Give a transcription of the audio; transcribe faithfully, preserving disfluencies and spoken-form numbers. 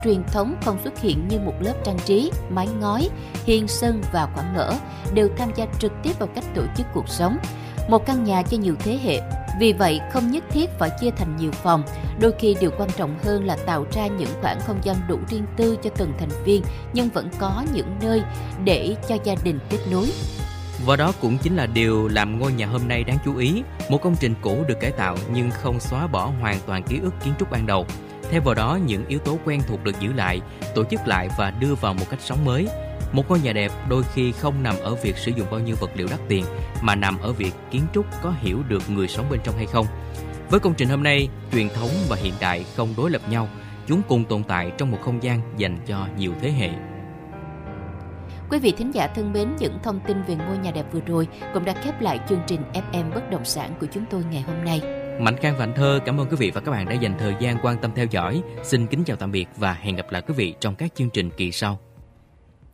truyền thống không xuất hiện như một lớp trang trí, mái ngói, hiên sân và khoảng ngỡ, đều tham gia trực tiếp vào cách tổ chức cuộc sống. Một căn nhà cho nhiều thế hệ, vì vậy không nhất thiết phải chia thành nhiều phòng. Đôi khi điều quan trọng hơn là tạo ra những khoảng không gian đủ riêng tư cho từng thành viên, nhưng vẫn có những nơi để cho gia đình kết nối. Và đó cũng chính là điều làm ngôi nhà hôm nay đáng chú ý. Một công trình cũ được cải tạo nhưng không xóa bỏ hoàn toàn ký ức kiến trúc ban đầu. Thay vào đó, những yếu tố quen thuộc được giữ lại, tổ chức lại và đưa vào một cách sống mới. Một ngôi nhà đẹp đôi khi không nằm ở việc sử dụng bao nhiêu vật liệu đắt tiền, mà nằm ở việc kiến trúc có hiểu được người sống bên trong hay không. Với công trình hôm nay, truyền thống và hiện đại không đối lập nhau, chúng cùng tồn tại trong một không gian dành cho nhiều thế hệ. Quý vị thính giả thân mến, những thông tin về ngôi nhà đẹp vừa rồi cũng đã khép lại chương trình ép em Bất động sản của chúng tôi ngày hôm nay. Mạnh Khang và Anh Thơ cảm ơn quý vị và các bạn đã dành thời gian quan tâm theo dõi. Xin kính chào tạm biệt và hẹn gặp lại quý vị trong các chương trình kỳ sau.